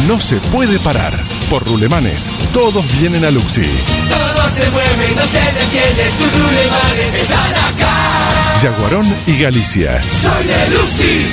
no se puede parar. Por Rulemanes, todos vienen a Luxi. Todo se mueve, no se detiene, tus Rulemanes están acá. Yaguarón y Galicia. Soy de Luxi.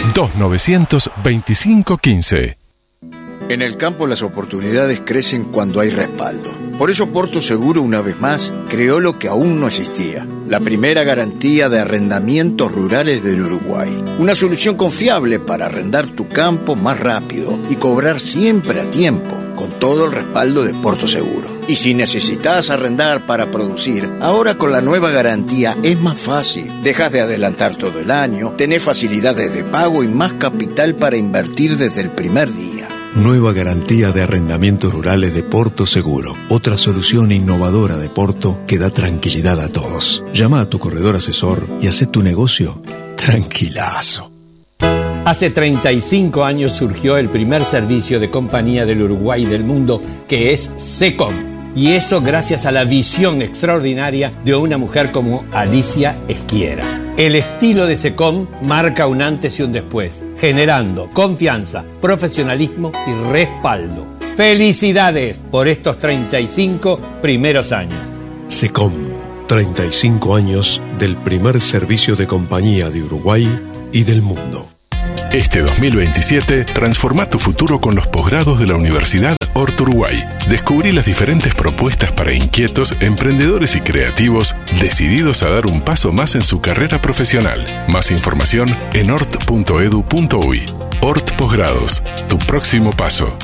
292515. En el campo las oportunidades crecen cuando hay respaldo. Por eso Porto Seguro, una vez más, creó lo que aún no existía: la primera garantía de arrendamientos rurales del Uruguay. Una solución confiable para arrendar tu campo más rápido y cobrar siempre a tiempo, con todo el respaldo de Porto Seguro. Y si necesitas arrendar para producir, ahora con la nueva garantía es más fácil. Dejas de adelantar todo el año, tenés facilidades de pago y más capital para invertir desde el primer día. Nueva garantía de arrendamientos rurales de Porto Seguro. Otra solución innovadora de Porto que da tranquilidad a todos. Llama a tu corredor asesor y haz tu negocio tranquilazo. Hace 35 años surgió el primer servicio de compañía del Uruguay y del mundo, que es SECOM. Y eso gracias a la visión extraordinaria de una mujer como Alicia Esquiera. El estilo de SECOM marca un antes y un después, generando confianza, profesionalismo y respaldo. ¡Felicidades por estos 35 primeros años! SECOM, 35 años del primer servicio de compañía de Uruguay y del mundo. Este 2027, transforma tu futuro con los posgrados de la Universidad Hort Uruguay. Descubrí las diferentes propuestas para inquietos, emprendedores y creativos decididos a dar un paso más en su carrera profesional. Más información en hort.edu.uy. Hort Posgrados, tu próximo paso.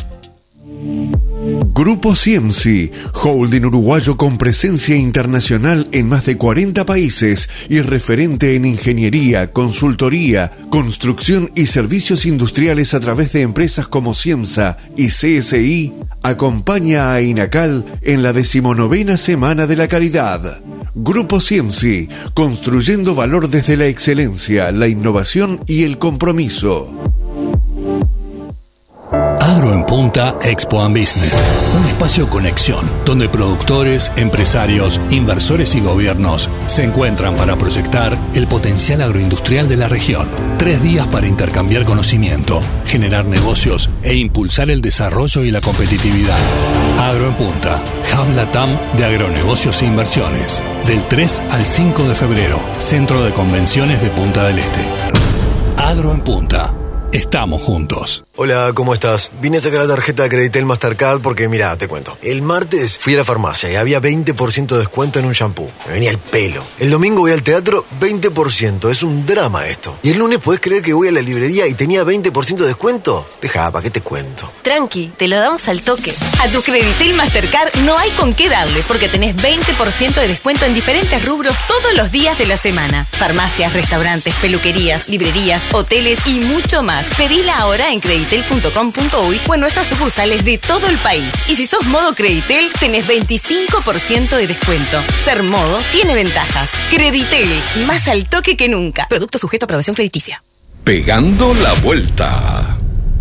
Grupo Ciemci, holding uruguayo con presencia internacional en más de 40 países y referente en ingeniería, consultoría, construcción y servicios industriales a través de empresas como Ciemsa y CSI, acompaña a INACAL en la 19ª Semana de la Calidad. Grupo Ciemci, construyendo valor desde la excelencia, la innovación y el compromiso. Agro en Punta Expo and Business, un espacio conexión donde productores, empresarios, inversores y gobiernos se encuentran para proyectar el potencial agroindustrial de la región. 3 días para intercambiar conocimiento, generar negocios e impulsar el desarrollo y la competitividad. Agro en Punta, Hub Latam de agronegocios e inversiones, del 3 al 5 de febrero, Centro de Convenciones de Punta del Este. Agro en Punta. Estamos juntos. Hola, ¿cómo estás? Vine a sacar la tarjeta de Creditel Mastercard porque, mira, te cuento. El martes fui a la farmacia y había 20% de descuento en un shampoo. Me venía el pelo. El domingo voy al teatro, 20%. Es un drama esto. Y el lunes, ¿podés creer que voy a la librería y tenía 20% de descuento? Deja, ¿para qué te cuento? Tranqui, te lo damos al toque. A tu Creditel Mastercard no hay con qué darle porque tenés 20% de descuento en diferentes rubros todos los días de la semana. Farmacias, restaurantes, peluquerías, librerías, hoteles y mucho más. Pedila ahora en creditel.com.uy o en nuestras sucursales de todo el país. Y si sos modo Creditel, tenés 25% de descuento. Ser modo tiene ventajas. Creditel, más al toque que nunca. Producto sujeto a aprobación crediticia. Pegando la vuelta.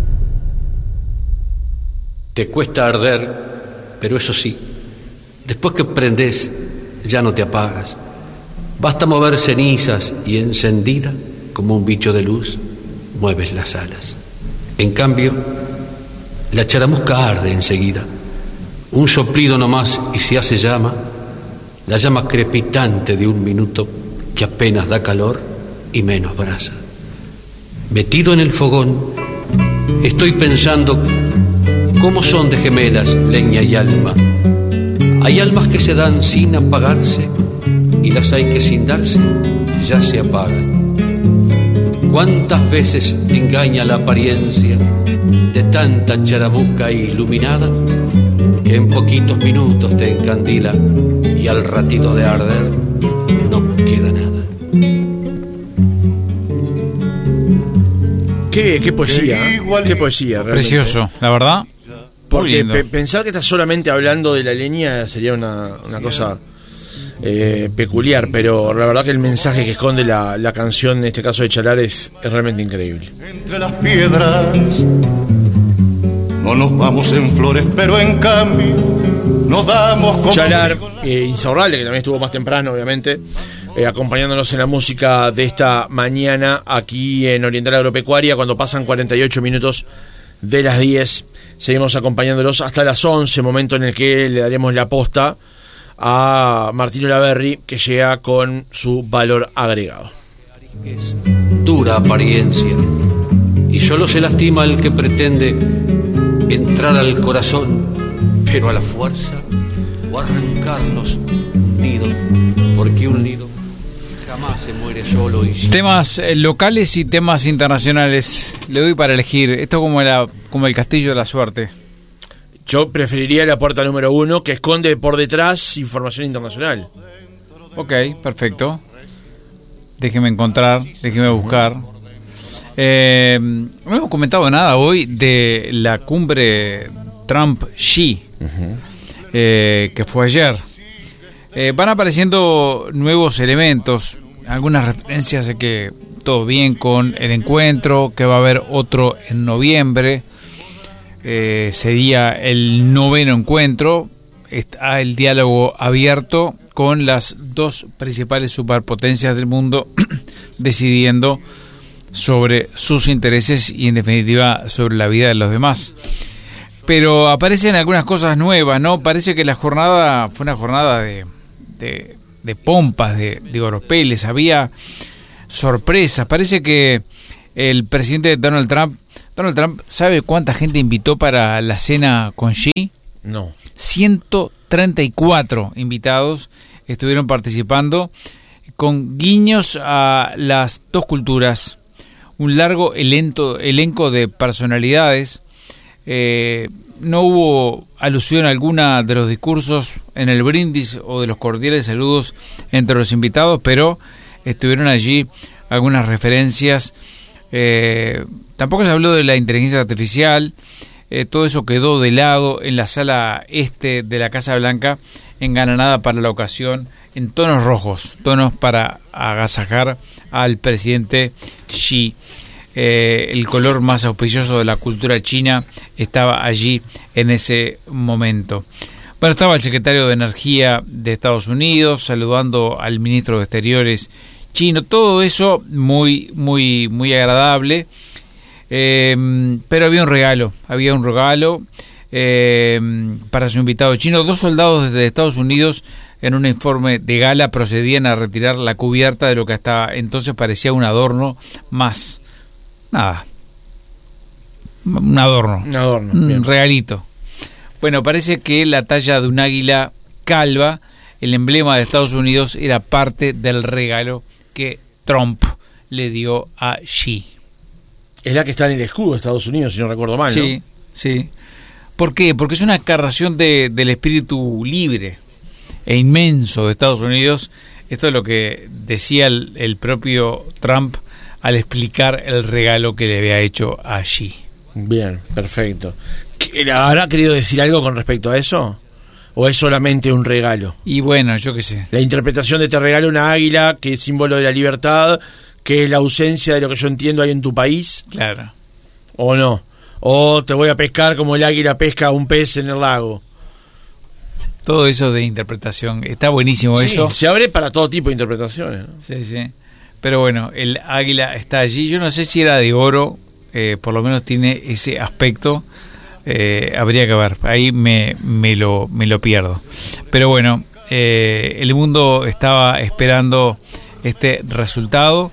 Te cuesta arder, pero eso sí, después que prendes, ya no te apagas. Basta mover cenizas y encendida, como un bicho de luz, mueves las alas. En cambio, la charamusca arde enseguida. Un soplido nomás y se hace llama, la llama crepitante de un minuto que apenas da calor y menos brasa. Metido en el fogón, estoy pensando cómo son de gemelas leña y alma. Hay almas que se dan sin apagarse y las hay que sin darse ya se apagan. ¿Cuántas veces engaña la apariencia de tanta charamusca iluminada que en poquitos minutos te encandila y al ratito de arder no queda nada? Qué poesía, qué poesía. Realmente. Precioso, la verdad. Porque pensar que estás solamente hablando de la leña sería una cosa peculiar, pero la verdad que el mensaje que esconde la canción, en este caso de Chalar, es realmente increíble. Entre las piedras no nos vamos en flores, pero en cambio nos damos como... Chalar, Insaurralde, que también estuvo más temprano, obviamente, acompañándonos en la música de esta mañana aquí en Oriental Agropecuaria, cuando pasan 48 minutos de las 10. Seguimos acompañándolos hasta las 11, momento en el que le daremos la posta a Martín Olaverri, que llega con su valor agregado. Dura apariencia, y solo se lastima el que pretende entrar al corazón, pero a la fuerza, o arrancar los nidos, porque un nido jamás se muere solo. Y temas locales y temas internacionales. Le doy para elegir. Esto como el castillo de la suerte. Yo preferiría la puerta número 1, que esconde por detrás información internacional. Ok, perfecto. Déjeme buscar. No hemos comentado nada hoy de la cumbre Trump-Xi, que fue ayer. Van apareciendo nuevos elementos, algunas referencias de que todo bien con el encuentro, que va a haber otro en noviembre, sería el 9º encuentro. Está el diálogo abierto con las dos principales superpotencias del mundo decidiendo sobre sus intereses y en definitiva sobre la vida de los demás. Pero aparecen algunas cosas nuevas, ¿no? Parece que la jornada fue una jornada de pompas, de oropeles, había sorpresas. Parece que el presidente Donald Trump, ¿sabe cuánta gente invitó para la cena con Xi? No. 134 invitados estuvieron participando, con guiños a las dos culturas, un largo elenco de personalidades. No hubo alusión alguna de los discursos en el brindis o de los cordiales saludos entre los invitados, pero estuvieron allí algunas referencias. Tampoco se habló de la inteligencia artificial. Todo eso quedó de lado en la sala este de la Casa Blanca, engalanada para la ocasión en tonos rojos, tonos para agasajar al presidente Xi. El color más auspicioso de la cultura china estaba allí en ese momento. Bueno, estaba el secretario de Energía de Estados Unidos saludando al ministro de Exteriores chino. Todo eso muy, muy, muy agradable. Pero había un regalo para su invitado chino. 2 soldados desde Estados Unidos en un informe de gala procedían a retirar la cubierta de lo que hasta entonces parecía un adorno más. Nada. Un adorno. Un regalito. Bueno, parece que la talla de un águila calva, el emblema de Estados Unidos, era parte del regalo que Trump le dio a Xi. Es la que está en el escudo de Estados Unidos, si no recuerdo mal, ¿no? Sí, sí. ¿Por qué? Porque es una encarnación del espíritu libre e inmenso de Estados Unidos. Esto es lo que decía el propio Trump al explicar el regalo que le había hecho a Xi. Bien, perfecto. ¿Habrá querido decir algo con respecto a eso? ¿O es solamente un regalo? Y bueno, yo qué sé. La interpretación de este regalo, una águila, que es símbolo de la libertad, que es la ausencia de lo que yo entiendo hay en tu país. Claro. ¿O no? O te voy a pescar como el águila pesca a un pez en el lago. Todo eso de interpretación. Está buenísimo, sí, eso. Se abre para todo tipo de interpretaciones, ¿no? Sí, sí. Pero bueno, el águila está allí. Yo no sé si era de oro, por lo menos tiene ese aspecto. Habría que ver. Ahí me lo pierdo. Pero bueno, el mundo estaba esperando este resultado.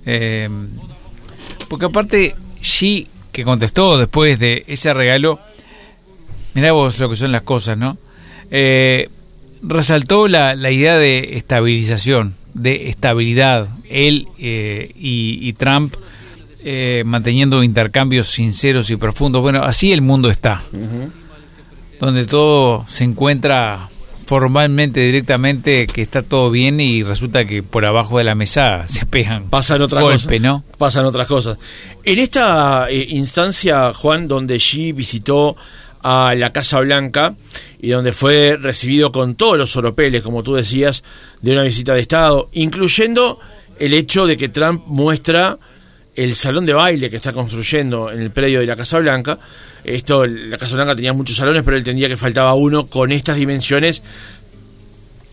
Porque aparte Xi, que contestó después de ese regalo, mirá vos lo que son las cosas, ¿no? Resaltó la idea de estabilización, de estabilidad. Él y Trump manteniendo intercambios sinceros y profundos. Bueno, así el mundo está, donde todo se encuentra formalmente, directamente, que está todo bien, y resulta que por abajo de la mesa se pegan. Pasan otras golpe, cosas, ¿no? Pasan otras cosas. En esta instancia, Juan, donde Xi visitó a la Casa Blanca y donde fue recibido con todos los oropeles, como tú decías, de una visita de Estado, incluyendo el hecho de que Trump muestra el salón de baile que está construyendo en el predio de la Casa Blanca. La Casa Blanca tenía muchos salones, pero él entendía que faltaba uno con estas dimensiones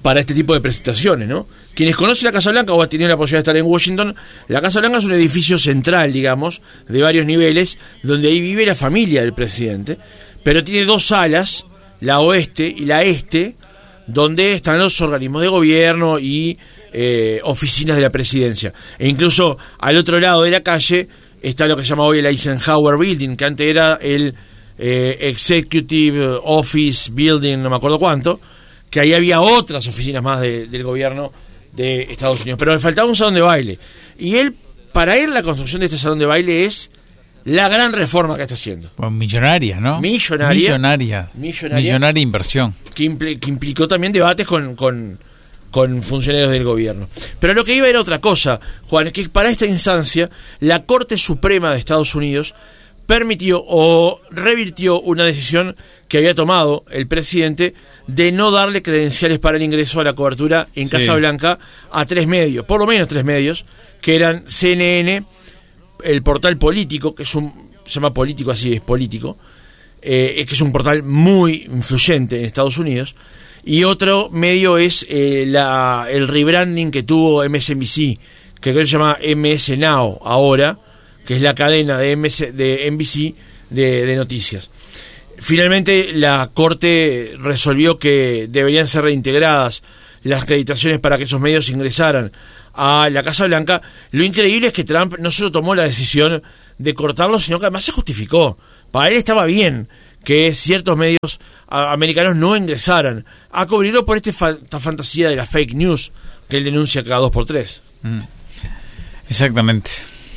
para este tipo de presentaciones, ¿no? Quienes conocen la Casa Blanca o han tenido la posibilidad de estar en Washington, la Casa Blanca es un edificio central, digamos, de varios niveles, donde ahí vive la familia del presidente, pero tiene dos salas, la oeste y la este, donde están los organismos de gobierno y oficinas de la presidencia. E incluso al otro lado de la calle está lo que se llama hoy el Eisenhower Building, que antes era el Executive Office Building, no me acuerdo cuánto, que ahí había otras oficinas más del gobierno de Estados Unidos, pero le faltaba un salón de baile. Y para él la construcción de este salón de baile es la gran reforma que está haciendo. Bueno, millonaria, ¿no? Millonaria inversión. Que implicó también debates con funcionarios del gobierno. Pero lo que iba era otra cosa, Juan, es que para esta instancia la Corte Suprema de Estados Unidos permitió o revirtió una decisión que había tomado el presidente de no darle credenciales para el ingreso a la cobertura en Casa Blanca a 3 medios, por lo menos 3 medios, que eran CNN, el portal Político, que se llama Político, así es Político, que es un portal muy influyente en Estados Unidos, y otro medio es el rebranding que tuvo MSNBC, que creo que se llama MS Now ahora, que es la cadena de NBC de noticias. Finalmente la Corte resolvió que deberían ser reintegradas las acreditaciones para que esos medios ingresaran a la Casa Blanca. Lo increíble es que Trump no solo tomó la decisión de cortarlos, sino que además se justificó. Para él estaba bien que ciertos medios americanos no ingresaran a cubrirlo por esta fantasía de la fake news que él denuncia cada 2x3. Exactamente.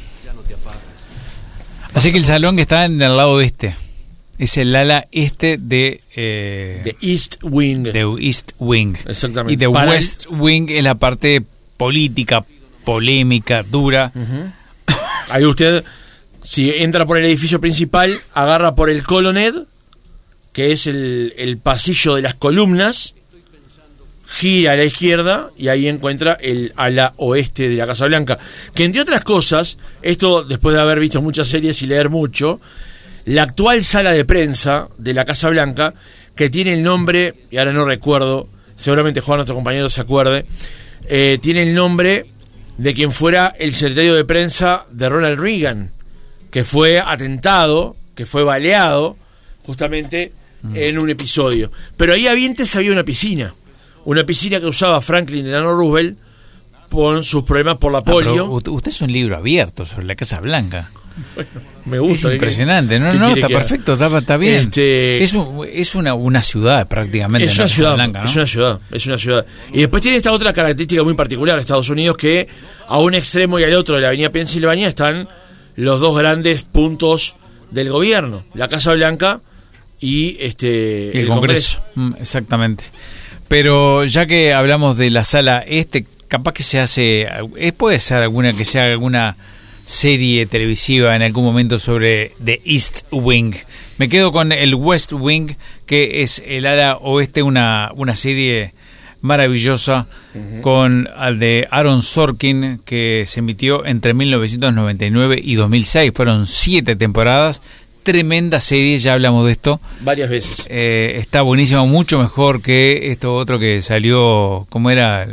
Así que el salón que está en el lado este es el ala este de East Wing. De East Wing. Exactamente. Y de West Wing es la parte política, polémica, dura. Uh-huh. Ahí usted, si entra por el edificio principal, agarra por el Colonnade, que es el pasillo de las columnas, gira a la izquierda y ahí encuentra el ala oeste de la Casa Blanca, que entre otras cosas, esto después de haber visto muchas series y leer mucho, la actual sala de prensa de la Casa Blanca, que tiene el nombre, y ahora no recuerdo, seguramente Juan, nuestro compañero, se acuerde, tiene el nombre de quien fuera el secretario de prensa de Ronald Reagan, que fue atentado, que fue baleado justamente en un episodio. Pero ahí antes había una piscina que usaba Franklin Delano Roosevelt por sus problemas por la polio. Usted es un libro abierto sobre la Casa Blanca. Bueno, me gusta. Es impresionante, no, está perfecto, está bien. Es una ciudad prácticamente. Es una ciudad, Blanca, ¿no? es una ciudad. Y después tiene esta otra característica muy particular de Estados Unidos, que a un extremo y al otro de la avenida Pensilvania están los dos grandes puntos del gobierno, la Casa Blanca y el Congreso. Exactamente. Pero ya que hablamos de la sala capaz que se hace, puede ser que se haga alguna serie televisiva en algún momento sobre The East Wing. Me quedo con el West Wing, que es el ala oeste, una serie maravillosa con al de Aaron Sorkin, que se emitió entre 1999 y 2006. Fueron 7 temporadas. Tremenda serie, ya hablamos de esto varias veces. Está buenísimo, mucho mejor que esto otro que salió, ¿cómo era?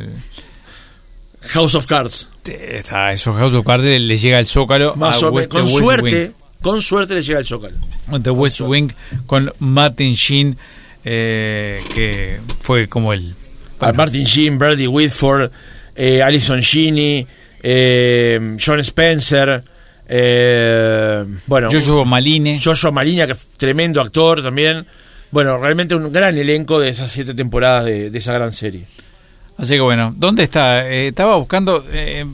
House of Cards. Esos House of Cards le llega al Zócalo. Con suerte le llega al Zócalo. The West Wing con Martin Sheen, que fue como el... Martin Sheen, Bradley Whitford, Alison Gini, John Spencer... Joshua Malina, que es tremendo actor también. Bueno, realmente un gran elenco de esas 7 temporadas de esa gran serie. Así que bueno, ¿dónde está? Estaba buscando,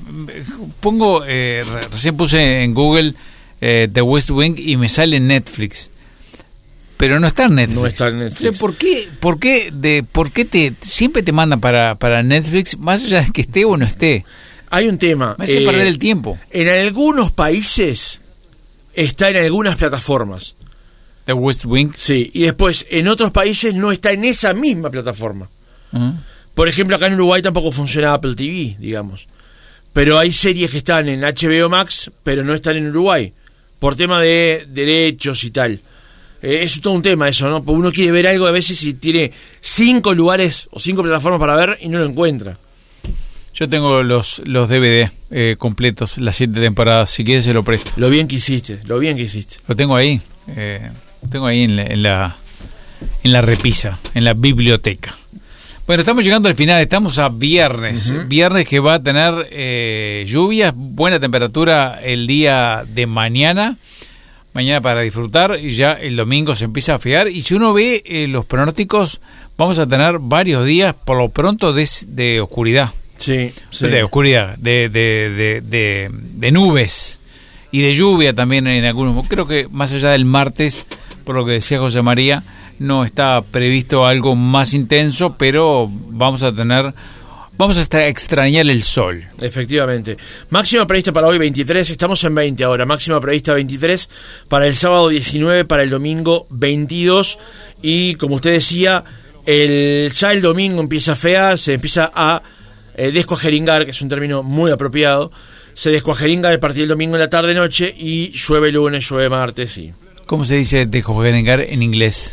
recién puse en Google The West Wing y me sale en Netflix, pero no está en Netflix. No está en Netflix. ¿Por qué siempre te mandan para Netflix, más allá de que esté o no esté? Hay un tema. Me hace perder el tiempo. En algunos países está en algunas plataformas. ¿The West Wing? Sí, y después en otros países no está en esa misma plataforma. Uh-huh. Por ejemplo, acá en Uruguay tampoco funciona Apple TV, digamos. Pero hay series que están en HBO Max, pero no están en Uruguay, por tema de derechos y tal. Es todo un tema eso, ¿no? Porque uno quiere ver algo a veces y tiene 5 lugares o 5 plataformas para ver y no lo encuentra. Yo tengo los DVD completos, las 7 temporadas. Si quieres se lo presto. Lo bien que hiciste. Lo tengo ahí. Tengo ahí en la repisa, en la biblioteca. Bueno, estamos llegando al final. Estamos a viernes. Viernes que va a tener lluvias, buena temperatura el día de mañana. Mañana para disfrutar, y ya el domingo se empieza a enfriar. Y si uno ve los pronósticos, vamos a tener varios días, por lo pronto, de oscuridad. Sí. De oscuridad, de nubes y de lluvia también en algunos. Creo que más allá del martes, por lo que decía José María, no está previsto algo más intenso, pero vamos a extrañar el sol. Efectivamente. Máxima prevista para hoy 23, estamos en 20 ahora. Máxima prevista 23, para el sábado 19, para el domingo 22. Y como usted decía, ya el domingo empieza fea, se empieza a descuajeringar, que es un término muy apropiado. Se descuajeringa a partir del domingo en la tarde-noche y llueve lunes, llueve martes. Sí. ¿Cómo se dice descuajeringar en inglés?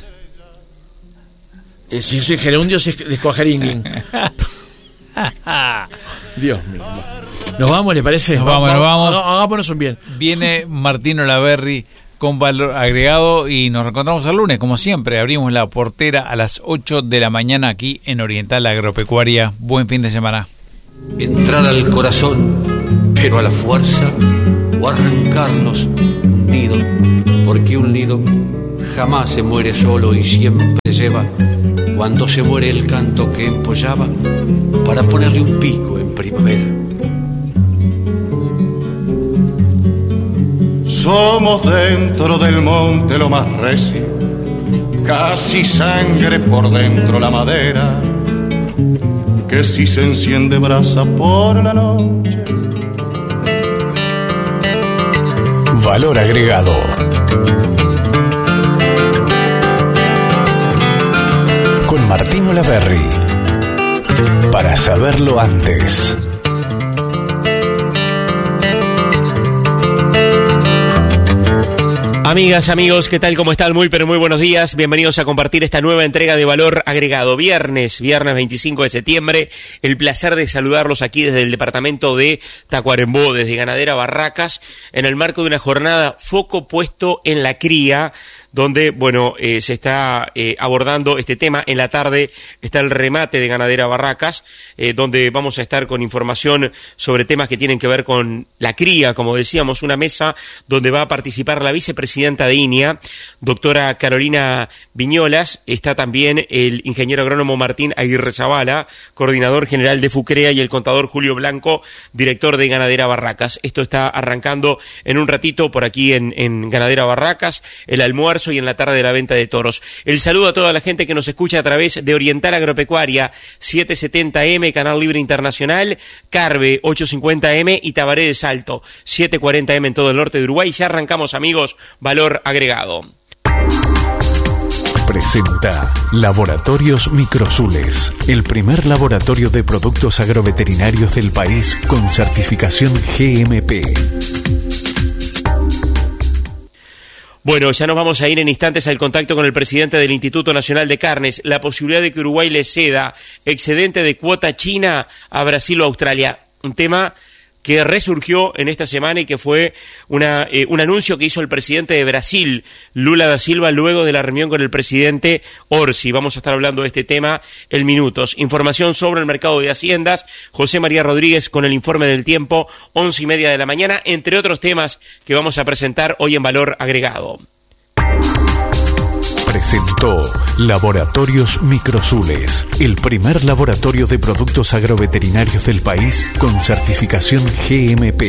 Si es gerundio, es descuajeringing. Dios mío. ¿Nos vamos, le parece? Nos vamos. Hagámonos un bien. Viene Martín Olaverri con Valor Agregado y nos reencontramos el lunes, como siempre. Abrimos la portera a las 8 de la mañana aquí en Oriental Agropecuaria. Buen fin de semana. Entrar al corazón, pero a la fuerza, o arrancarnos un nido, porque un nido jamás se muere solo y siempre lleva, cuando se muere, el canto que empollaba para ponerle un pico en primavera. Somos dentro del monte lo más recio, casi sangre por dentro la madera, que si se enciende brasa por la noche. Valor Agregado. Con Martín Olaverri. Para saberlo antes. Amigas, amigos, ¿qué tal? ¿Cómo están? Muy, pero muy buenos días. Bienvenidos a compartir esta nueva entrega de Valor Agregado. Viernes 25 de septiembre. El placer de saludarlos aquí desde el departamento de Tacuarembó, desde Ganadera Barracas, en el marco de una jornada foco puesto en la cría, donde, se está abordando este tema. En la tarde está el remate de Ganadera Barracas, donde vamos a estar con información sobre temas que tienen que ver con la cría, como decíamos, una mesa donde va a participar la vicepresidenta de INEA, doctora Carolina Viñolas. Está también el ingeniero agrónomo Martín Aguirre Zavala, coordinador general de FUCREA, y el contador Julio Blanco, director de Ganadera Barracas. Esto está arrancando en un ratito por aquí en Ganadera Barracas, el almuerzo y en la tarde de la venta de toros. El saludo a toda la gente que nos escucha a través de Oriental Agropecuaria 770M, Canal Libre Internacional, Carve 850M y Tabaré de Salto 740M en todo el norte de Uruguay. Ya arrancamos, amigos, Valor Agregado. Presenta Laboratorios Microsules, el primer laboratorio de productos agroveterinarios del país con certificación GMP. Bueno, ya nos vamos a ir en instantes al contacto con el presidente del Instituto Nacional de Carnes. La posibilidad de que Uruguay le ceda excedente de cuota china a Brasil o Australia. Un tema que resurgió en esta semana y que fue un anuncio que hizo el presidente de Brasil, Lula da Silva, luego de la reunión con el presidente Orsi. Vamos a estar hablando de este tema en minutos. Información sobre el mercado de haciendas, José María Rodríguez con el informe del tiempo, 11:30 de la mañana, entre otros temas que vamos a presentar hoy en Valor Agregado. Presentó Laboratorios Microsules, el primer laboratorio de productos agroveterinarios del país con certificación GMP.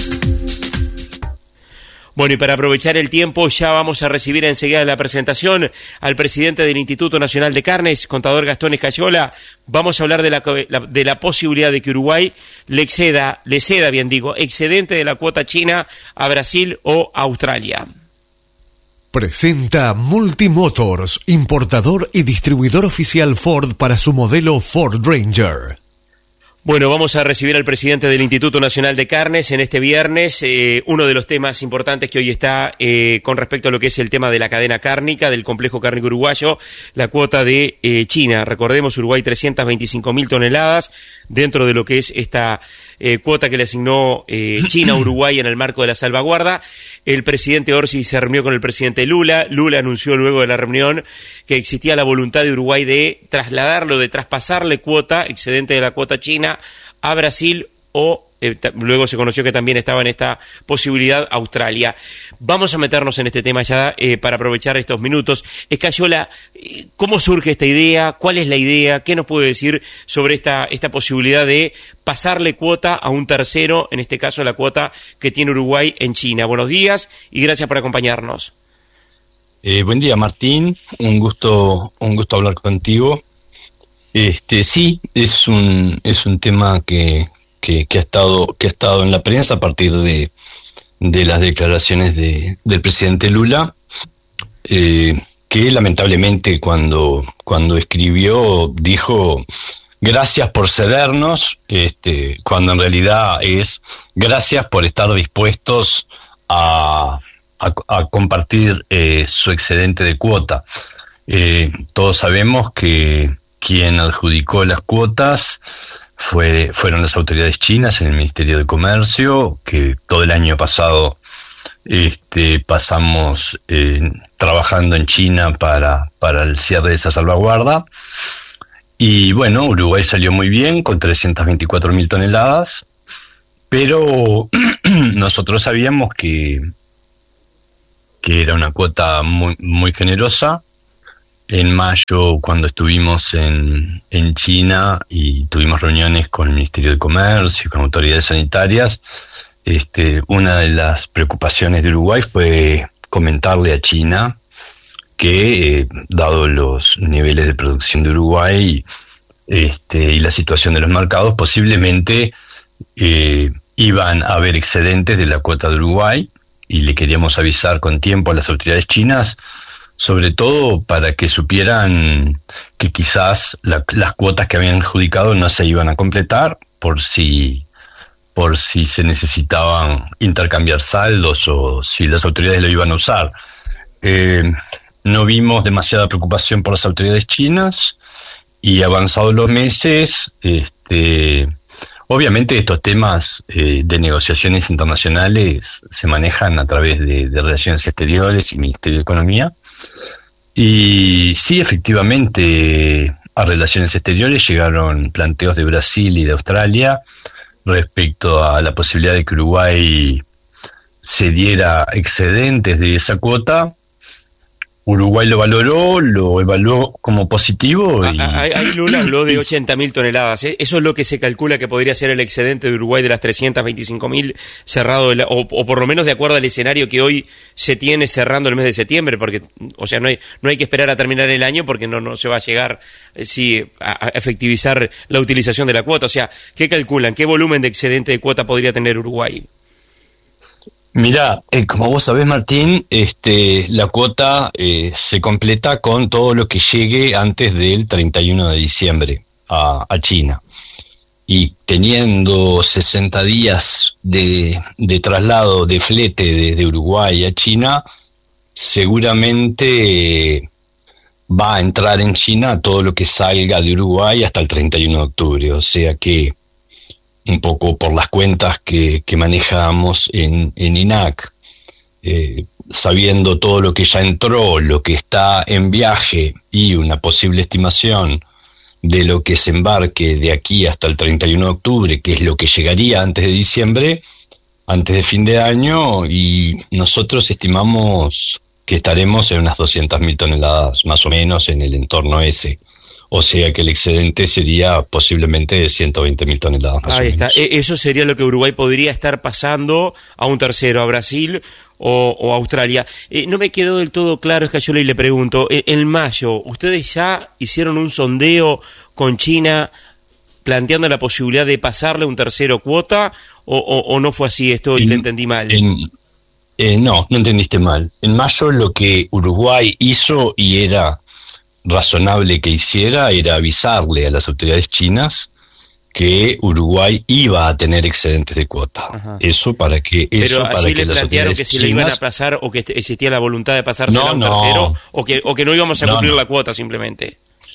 Bueno, y para aprovechar el tiempo, ya vamos a recibir enseguida la presentación al presidente del Instituto Nacional de Carnes, contador Gastón Escayola. Vamos a hablar de la posibilidad de que Uruguay le ceda, excedente de la cuota china a Brasil o a Australia. Presenta Multimotors, importador y distribuidor oficial Ford para su modelo Ford Ranger. Bueno, vamos a recibir al presidente del Instituto Nacional de Carnes en este viernes. Uno de los temas importantes que hoy está con respecto a lo que es el tema de la cadena cárnica, del complejo cárnico uruguayo, la cuota de China. Recordemos, Uruguay 325.000 toneladas dentro de lo que es esta cuota que le asignó China a Uruguay en el marco de la salvaguarda. El presidente Orsi se reunió con el presidente Lula. Lula anunció luego de la reunión que existía la voluntad de Uruguay de trasladarlo, de traspasarle cuota, excedente de la cuota china, a Brasil o luego se conoció que también estaba en esta posibilidad Australia. Vamos a meternos en este tema ya para aprovechar estos minutos. Escayola, ¿cómo surge esta idea? ¿Cuál es la idea? ¿Qué nos puede decir sobre esta posibilidad de pasarle cuota a un tercero, en este caso la cuota que tiene Uruguay en China? Buenos días y gracias por acompañarnos. Buen día, Martín. Un gusto hablar contigo. Sí, es un tema que ha estado en la prensa a partir de las declaraciones del presidente Lula, que lamentablemente cuando escribió dijo gracias por cedernos, cuando en realidad es gracias por estar dispuestos a compartir su excedente de cuota. Todos sabemos que quien adjudicó las cuotas fueron las autoridades chinas en el Ministerio de Comercio, que todo el año pasado pasamos trabajando en China para el cierre de esa salvaguarda. Y bueno, Uruguay salió muy bien con 324.000 toneladas, pero nosotros sabíamos que era una cuota muy, muy generosa. En mayo, cuando estuvimos en China y tuvimos reuniones con el Ministerio de Comercio y con autoridades sanitarias, una de las preocupaciones de Uruguay fue comentarle a China que, dado los niveles de producción de Uruguay y la situación de los mercados, posiblemente iban a haber excedentes de la cuota de Uruguay, y le queríamos avisar con tiempo a las autoridades chinas, sobre todo para que supieran que quizás las cuotas que habían adjudicado no se iban a completar por si se necesitaban intercambiar saldos o si las autoridades lo iban a usar. No vimos demasiada preocupación por las autoridades chinas, y avanzados los meses, obviamente estos temas de negociaciones internacionales se manejan a través de Relaciones Exteriores y Ministerio de Economía. Y sí, efectivamente, a Relaciones Exteriores llegaron planteos de Brasil y de Australia respecto a la posibilidad de que Uruguay cediera excedentes de esa cuota. Uruguay lo evaluó como positivo. Ahí Lula habló de 80.000 toneladas. Eso es lo que se calcula que podría ser el excedente de Uruguay de las 325.000 cerrado, o por lo menos de acuerdo al escenario que hoy se tiene cerrando el mes de septiembre, porque, o sea, no hay que esperar a terminar el año porque no se va a llegar a efectivizar la utilización de la cuota. O sea, ¿qué calculan? ¿Qué volumen de excedente de cuota podría tener Uruguay? Mirá, como vos sabés, Martín, la cuota se completa con todo lo que llegue antes del 31 de diciembre a China. Y teniendo 60 días de traslado de flete desde Uruguay a China, seguramente va a entrar en China todo lo que salga de Uruguay hasta el 31 de octubre. O sea que, un poco por las cuentas que manejamos en INAC, sabiendo todo lo que ya entró, lo que está en viaje y una posible estimación de lo que se embarque de aquí hasta el 31 de octubre, que es lo que llegaría antes de diciembre, antes de fin de año, y nosotros estimamos que estaremos en unas 200.000 toneladas más o menos en el entorno ese. O sea que el excedente sería posiblemente de 120.000 toneladas más o menos. Ahí está. Eso sería lo que Uruguay podría estar pasando a un tercero, a Brasil o a Australia. No me quedó del todo claro, Escayola, y le pregunto, en mayo, ¿ustedes ya hicieron un sondeo con China planteando la posibilidad de pasarle un tercero cuota o no fue así esto y le entendí mal? No entendiste mal. En mayo lo que Uruguay hizo, y era razonable que hiciera, era avisarle a las autoridades chinas que Uruguay iba a tener excedentes de cuota. Ajá. Eso para que allí le plantearon que si le iban a pasar o que existía la voluntad de pasársela a un tercero o que no íbamos a cumplir la cuota simplemente.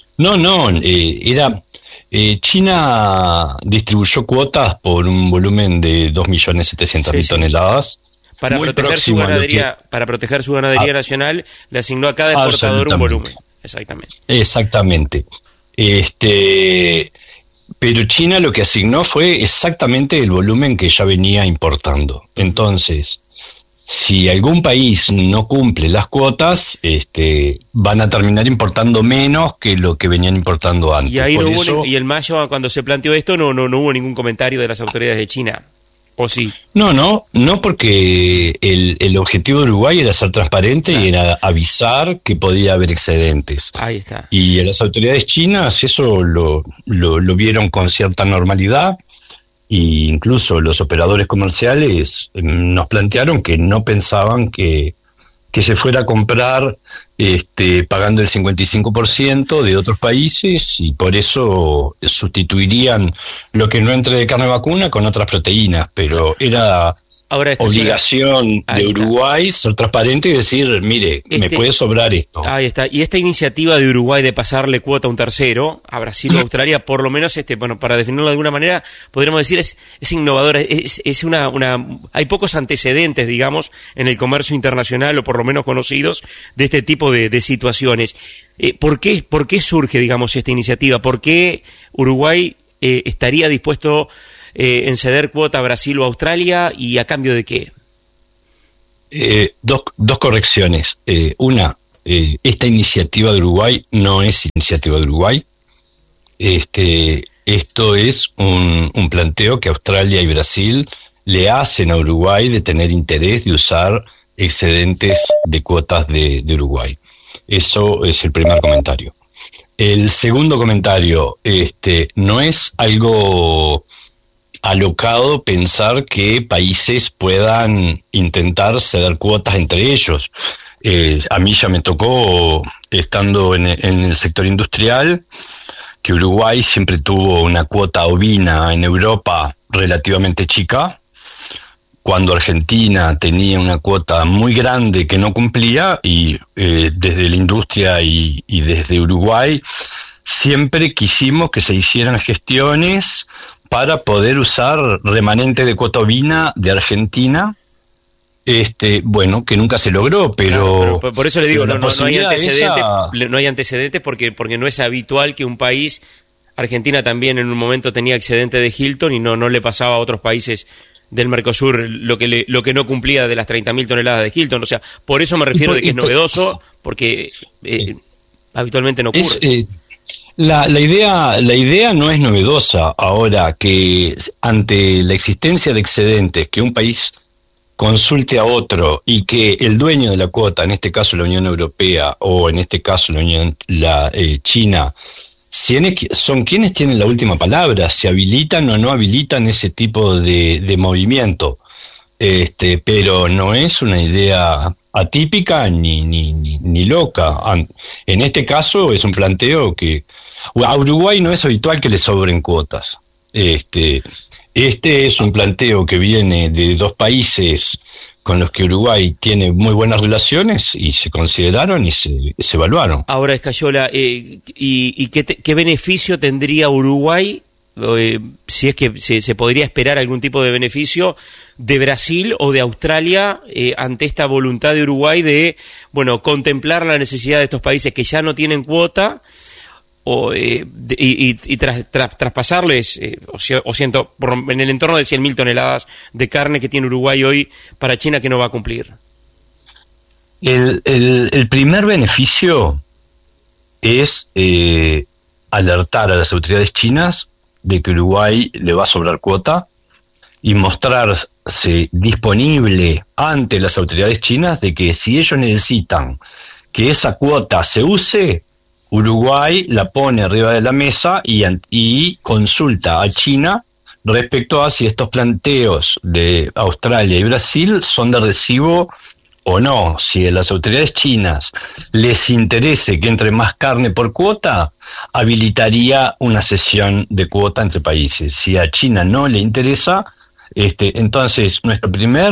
China distribuyó cuotas por un volumen de 2.700.000 toneladas. Para proteger su ganadería nacional, le asignó a cada exportador un volumen. Exactamente. Pero China lo que asignó fue exactamente el volumen que ya venía importando. Entonces, si algún país no cumple las cuotas, van a terminar importando menos que lo que venían importando antes. Y ahí y en mayo, cuando se planteó esto, no hubo ningún comentario de las autoridades de China. ¿O sí? No, porque el objetivo de Uruguay era ser transparente y era avisar que podía haber excedentes. Ahí está. Y las autoridades chinas eso lo vieron con cierta normalidad, e incluso los operadores comerciales nos plantearon que no pensaban que se fuera a comprar pagando el 55% de otros países, y por eso sustituirían lo que no entre de carne vacuna con otras proteínas, pero era obligación de Uruguay ser transparente y decir, mire, me puede sobrar esto. Ahí está. Y esta iniciativa de Uruguay de pasarle cuota a un tercero, a Brasil o a Australia, por lo menos, para definirlo de alguna manera, podríamos decir, es innovadora. Hay pocos antecedentes, digamos, en el comercio internacional, o por lo menos conocidos, de este tipo de situaciones. ¿Por qué surge, digamos, esta iniciativa? ¿Por qué Uruguay estaría dispuesto en ceder cuota a Brasil o a Australia, y a cambio de qué? Dos correcciones. Una, esta iniciativa de Uruguay no es iniciativa de Uruguay. Esto es un planteo que Australia y Brasil le hacen a Uruguay de tener interés de usar excedentes de cuotas de Uruguay. Eso es el primer comentario. El segundo comentario, no es algo alocado pensar que países puedan intentar ceder cuotas entre ellos. A mí ya me tocó, estando en el sector industrial, que Uruguay siempre tuvo una cuota ovina en Europa relativamente chica, cuando Argentina tenía una cuota muy grande que no cumplía, y desde la industria y desde Uruguay siempre quisimos que se hicieran gestiones para poder usar remanente de cuota ovina de Argentina, que nunca se logró, pero por eso le digo, no hay antecedentes porque no es habitual que un país, Argentina también en un momento tenía excedente de Hilton y no le pasaba a otros países del Mercosur lo que no cumplía de las 30.000 toneladas de Hilton. O sea, por eso me refiero de que es novedoso, porque habitualmente no ocurre. La idea no es novedosa. Ahora, que ante la existencia de excedentes, que un país consulte a otro y que el dueño de la cuota, en este caso la Unión Europea o en este caso la China, son quienes tienen la última palabra, si habilitan o no habilitan ese tipo de movimiento. Pero no es una idea atípica ni loca. En este caso es un planteo que a Uruguay no es habitual que le sobren cuotas. Este es un planteo que viene de dos países con los que Uruguay tiene muy buenas relaciones y se consideraron y se evaluaron. Ahora, Escayola, ¿y qué beneficio tendría Uruguay, si es que se podría esperar algún tipo de beneficio de Brasil o de Australia ante esta voluntad de Uruguay de, contemplar la necesidad de estos países que ya no tienen cuota y traspasarles, en el entorno de 100.000 toneladas de carne que tiene Uruguay hoy para China, que no va a cumplir? El primer beneficio es alertar a las autoridades chinas de que Uruguay le va a sobrar cuota y mostrarse disponible ante las autoridades chinas de que si ellos necesitan que esa cuota se use, Uruguay la pone arriba de la mesa y consulta a China respecto a si estos planteos de Australia y Brasil son de recibo o no, si a las autoridades chinas les interese que entre más carne por cuota, habilitaría una cesión de cuota entre países. Si a China no le interesa, entonces nuestra primer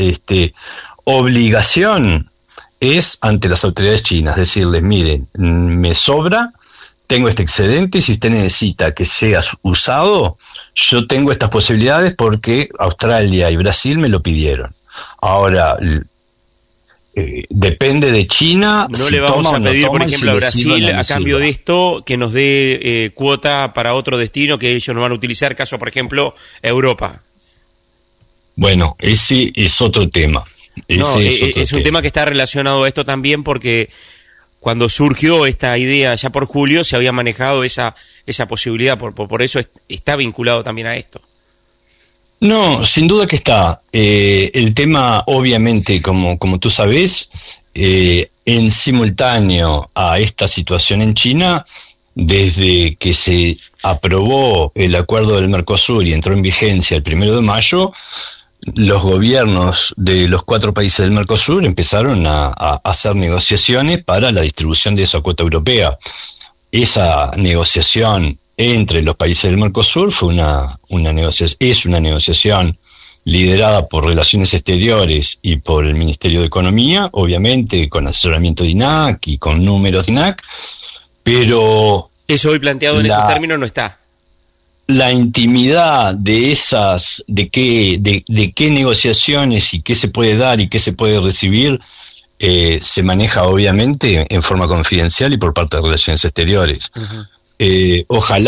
obligación es ante las autoridades chinas decirles, miren, me sobra, tengo este excedente, si usted necesita que sea usado, yo tengo estas posibilidades porque Australia y Brasil me lo pidieron. Ahora, depende de China. No le vamos a pedir, por ejemplo, a Brasil, a cambio de esto, que nos dé cuota para otro destino que ellos no van a utilizar, caso, por ejemplo, Europa. Bueno, ese es otro tema. Es un tema que está relacionado a esto también porque cuando surgió esta idea ya por julio se había manejado esa posibilidad, por eso está vinculado también a esto. No, sin duda que está. El tema, obviamente, como tú sabes, en simultáneo a esta situación en China, desde que se aprobó el acuerdo del Mercosur y entró en vigencia el 1 de mayo, los gobiernos de los 4 países del Mercosur empezaron a hacer negociaciones para la distribución de esa cuota europea. Esa negociación entre los países del Mercosur fue es una negociación liderada por Relaciones Exteriores y por el Ministerio de Economía, obviamente con asesoramiento de INAC y con números de INAC, pero eso hoy planteado en esos términos no está. La intimidad de qué negociaciones y qué se puede dar y qué se puede recibir se maneja obviamente en forma confidencial y por parte de Relaciones Exteriores. Uh-huh.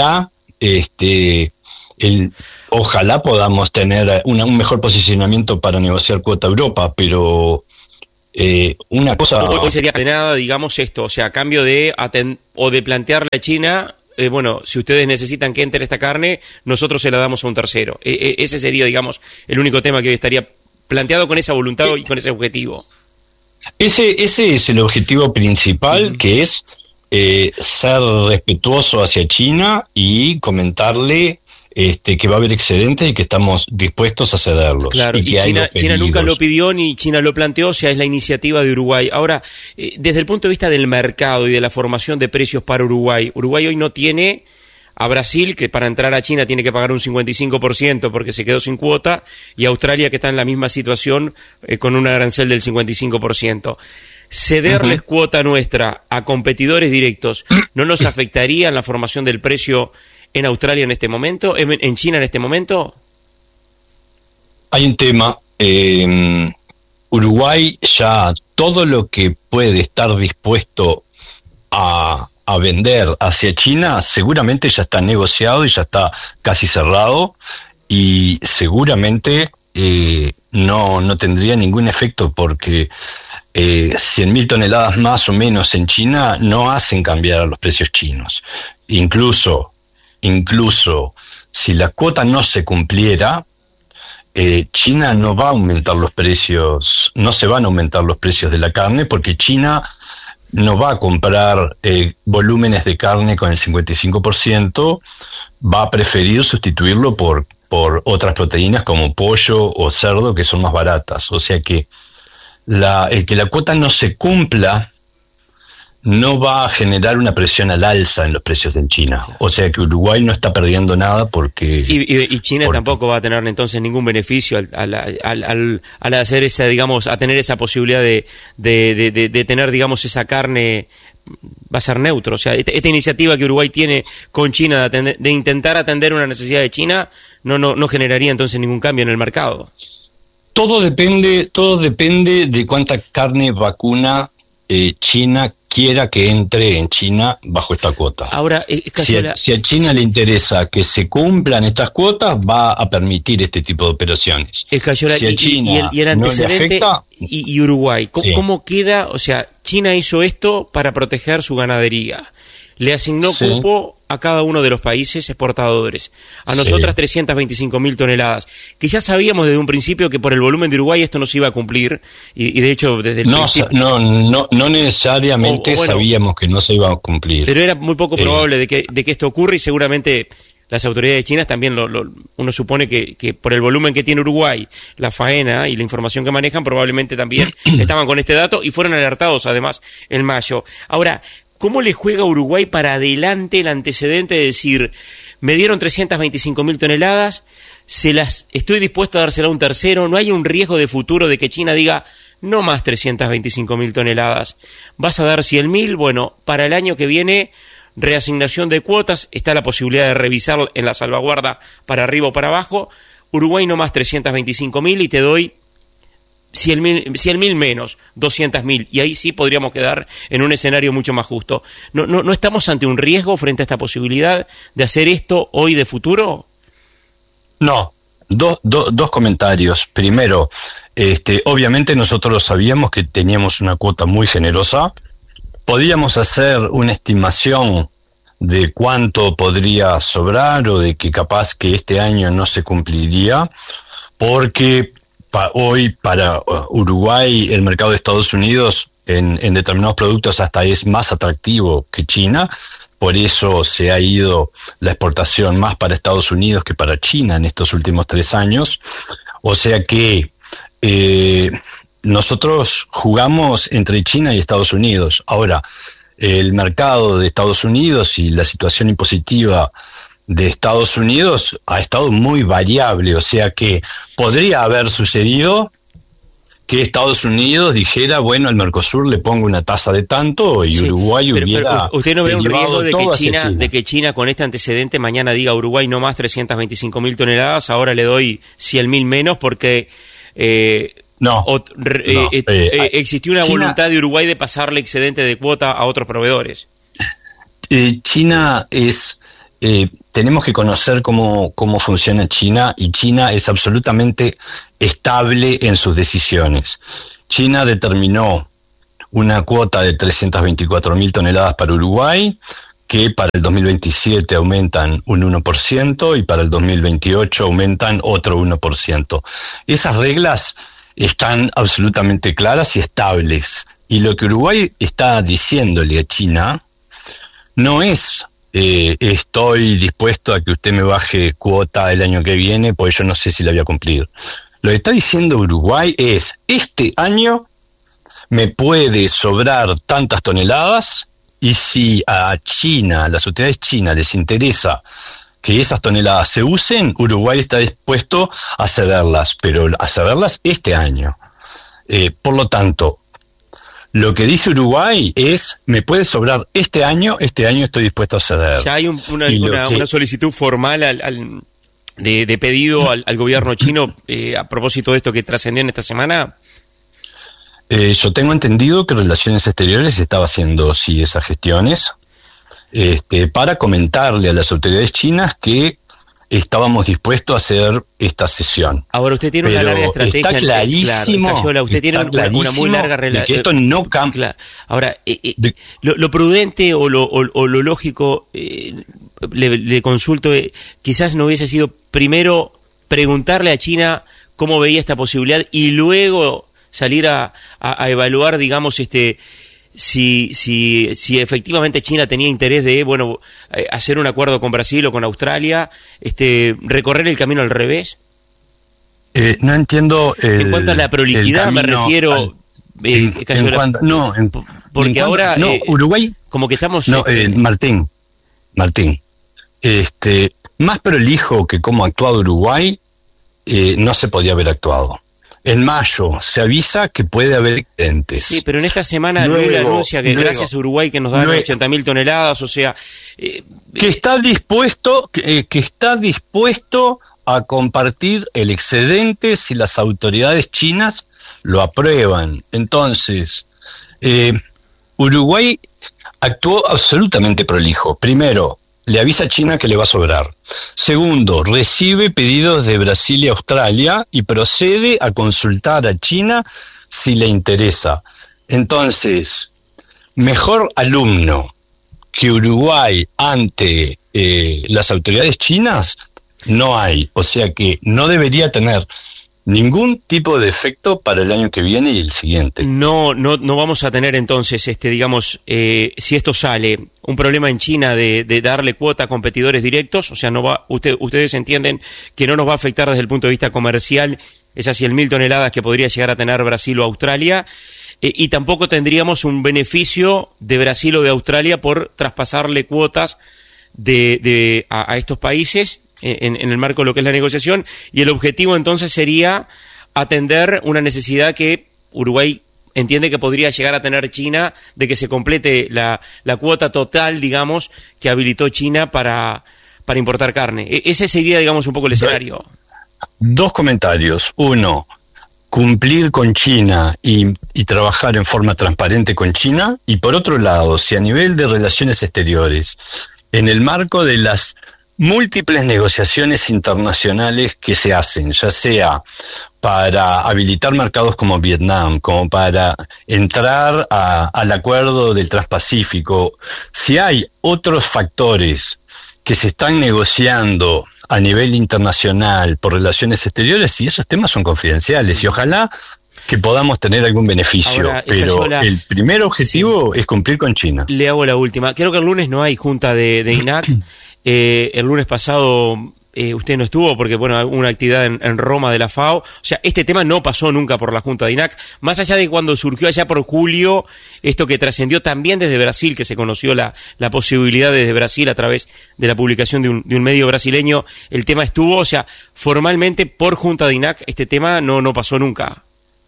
Ojalá podamos tener un mejor posicionamiento para negociar cuota Europa, pero una cosa... Hoy sería de nada, digamos esto, o sea, a cambio de plantearle a China... bueno, si ustedes necesitan que entre esta carne, nosotros se la damos a un tercero. Ese sería, digamos, el único tema que hoy estaría planteado con esa voluntad y con ese objetivo. Ese es el objetivo principal, que es ser respetuoso hacia China y comentarle que va a haber excedentes y que estamos dispuestos a cederlos. Claro, y China nunca lo pidió ni China lo planteó, o sea, es la iniciativa de Uruguay. Ahora, desde el punto de vista del mercado y de la formación de precios para Uruguay hoy no tiene a Brasil, que para entrar a China tiene que pagar un 55% porque se quedó sin cuota, y Australia, que está en la misma situación con un arancel del 55%. Cederles cuota nuestra a competidores directos, ¿no nos afectaría en la formación del precio en Australia en este momento, en China en este momento? Hay un tema. Uruguay ya todo lo que puede estar dispuesto a vender hacia China seguramente ya está negociado y ya está casi cerrado, y seguramente no tendría ningún efecto porque 100.000 toneladas más o menos en China no hacen cambiar a los precios chinos. Incluso si la cuota no se cumpliera, China no va a aumentar los precios, no se van a aumentar los precios de la carne, porque China no va a comprar volúmenes de carne con el 55%, va a preferir sustituirlo por otras proteínas como pollo o cerdo, que son más baratas. O sea que el que la cuota no se cumpla no va a generar una presión al alza en los precios en China. O sea que Uruguay no está perdiendo nada porque... Y China tampoco va a tener entonces ningún beneficio al hacer esa, digamos, a tener esa posibilidad de tener, digamos, esa carne, va a ser neutro. O sea, esta iniciativa que Uruguay tiene con China de intentar atender una necesidad de China no generaría entonces ningún cambio en el mercado. Todo depende de cuánta carne vacuna China quiera que entre en China bajo esta cuota. Ahora, si a China le interesa que se cumplan estas cuotas, va a permitir este tipo de operaciones. Si a China y el antecedente no le afecta, y Uruguay, ¿cómo queda? O sea, China hizo esto para proteger su ganadería. Le asignó cupo a cada uno de los países exportadores. A nosotras 325.000 toneladas, que ya sabíamos desde un principio que por el volumen de Uruguay esto no se iba a cumplir, y de hecho desde el principio... No necesariamente sabíamos que no se iba a cumplir. Pero era muy poco probable de que esto ocurra, y seguramente las autoridades chinas también uno supone que por el volumen que tiene Uruguay, la faena y la información que manejan, probablemente también estaban con este dato y fueron alertados además en mayo. Ahora, ¿cómo le juega a Uruguay para adelante el antecedente de decir, me dieron 325.000 toneladas, estoy dispuesto a dársela a un tercero, no hay un riesgo de futuro de que China diga, no más 325.000 toneladas, vas a dar 100.000, bueno, para el año que viene, reasignación de cuotas, está la posibilidad de revisar en la salvaguarda para arriba o para abajo, Uruguay no más 325.000 y te doy 100.000 menos, 200.000, y ahí sí podríamos quedar en un escenario mucho más justo. ¿No estamos ante un riesgo frente a esta posibilidad de hacer esto hoy de futuro? No. Dos comentarios. Primero, obviamente nosotros sabíamos que teníamos una cuota muy generosa. Podíamos hacer una estimación de cuánto podría sobrar o de que capaz que este año no se cumpliría, porque hoy para Uruguay el mercado de Estados Unidos en determinados productos hasta es más atractivo que China. Por eso se ha ido la exportación más para Estados Unidos que para China en estos últimos 3 años. O sea que nosotros jugamos entre China y Estados Unidos. Ahora, el mercado de Estados Unidos y la situación impositiva de Estados Unidos ha estado muy variable. O sea que podría haber sucedido que Estados Unidos dijera, bueno, al Mercosur le pongo una tasa de tanto y sí, Uruguay hubiera... Pero ¿usted no ve un riesgo de que China con este antecedente mañana diga Uruguay no más 325.000 toneladas, ahora le doy 100.000 menos porque existió una China, voluntad de Uruguay de pasarle excedente de cuota a otros proveedores? China es... tenemos que conocer cómo funciona China, y China es absolutamente estable en sus decisiones. China determinó una cuota de 324.000 toneladas para Uruguay, que para el 2027 aumentan un 1% y para el 2028 aumentan otro 1%. Esas reglas están absolutamente claras y estables. Y lo que Uruguay está diciéndole a China no es... estoy dispuesto a que usted me baje cuota el año que viene, pues yo no sé si la voy a cumplir. Lo que está diciendo Uruguay es, este año me puede sobrar tantas toneladas, y si a China, a las autoridades chinas les interesa que esas toneladas se usen, Uruguay está dispuesto a cederlas, pero a cederlas este año. Por lo tanto, lo que dice Uruguay es, me puede sobrar este año estoy dispuesto a ceder. ¿Ya hay una solicitud formal de pedido al gobierno chino a propósito de esto que trascendió en esta semana? Yo tengo entendido que Relaciones Exteriores estaba haciendo, sí, esas gestiones, para comentarle a las autoridades chinas que estábamos dispuestos a hacer esta sesión. Ahora usted tiene una larga estrategia. Está clarísimo. Claro, usted tiene una muy larga relación. Que esto no cambia. Claro. Ahora, lo prudente o lo lógico, le consulto, quizás no hubiese sido primero preguntarle a China cómo veía esta posibilidad y luego salir a evaluar, digamos, si efectivamente China tenía interés de, hacer un acuerdo con Brasil o con Australia, recorrer el camino al revés. No entiendo. En cuanto a la prolijidad me refiero. Porque ahora Uruguay, como que estamos. Martín, más prolijo que cómo ha actuado Uruguay, no se podía haber actuado. En mayo se avisa que puede haber excedentes. Sí, pero en esta semana Lula anuncia que gracias a Uruguay que nos dan 80.000 toneladas, o sea... que está dispuesto a compartir el excedente si las autoridades chinas lo aprueban. Entonces, Uruguay actuó absolutamente prolijo. Primero, le avisa a China que le va a sobrar. Segundo, recibe pedidos de Brasil y Australia y procede a consultar a China si le interesa. Entonces, mejor alumno que Uruguay ante las autoridades chinas no hay. O sea que no debería tener ningún tipo de efecto para el año que viene y el siguiente. No vamos a tener entonces, si esto sale, un problema en China de darle cuota a competidores directos, o sea, ustedes entienden que no nos va a afectar desde el punto de vista comercial esas 100.000 toneladas que podría llegar a tener Brasil o Australia, y tampoco tendríamos un beneficio de Brasil o de Australia por traspasarle cuotas a estos países en el marco de lo que es la negociación, y el objetivo entonces sería atender una necesidad que Uruguay entiende que podría llegar a tener China, de que se complete la cuota total, digamos, que habilitó China para importar carne. Ese sería, digamos, un poco el escenario. Dos comentarios. Uno, cumplir con China y trabajar en forma transparente con China. Y por otro lado, si a nivel de relaciones exteriores, en el marco de las múltiples negociaciones internacionales que se hacen, ya sea para habilitar mercados como Vietnam, como para entrar al acuerdo del Transpacífico, si hay otros factores que se están negociando a nivel internacional por relaciones exteriores, y esos temas son confidenciales, y ojalá que podamos tener algún beneficio. Ahora, pero el primer objetivo es cumplir con China. Le hago la última. Creo que el lunes no hay junta de INAC. El lunes pasado usted no estuvo porque, hubo una actividad en Roma de la FAO. O sea, este tema no pasó nunca por la junta de INAC, más allá de cuando surgió allá por julio, esto que trascendió también desde Brasil, que se conoció la posibilidad desde Brasil a través de la publicación de un medio brasileño. El tema estuvo, o sea, formalmente por junta de INAC este tema no pasó nunca.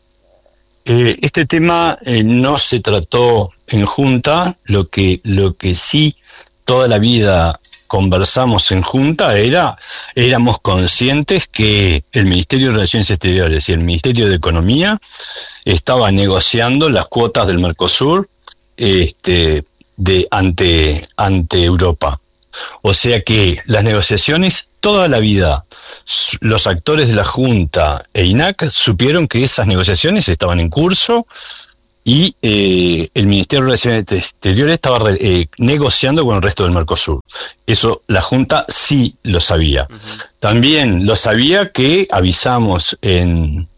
Este tema no se trató en junta. Lo que sí toda la vida conversamos en junta éramos conscientes que el Ministerio de Relaciones Exteriores y el Ministerio de Economía estaban negociando las cuotas del Mercosur ante Europa. O sea que las negociaciones, toda la vida, los actores de la Junta e INAC supieron que esas negociaciones estaban en curso y el Ministerio de Relaciones Exteriores estaba negociando con el resto del Mercosur. Eso la Junta sí lo sabía. Uh-huh. También lo sabía que avisamos en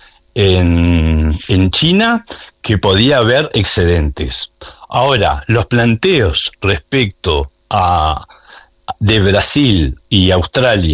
China que podía haber excedentes. Ahora, los planteos respecto de Brasil y Australia